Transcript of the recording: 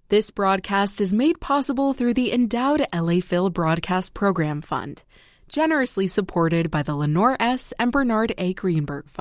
This broadcast is made possible through the endowed LA Phil Broadcast Program Fund, generously supported by the Lenore S. and Bernard A. Greenberg Fund.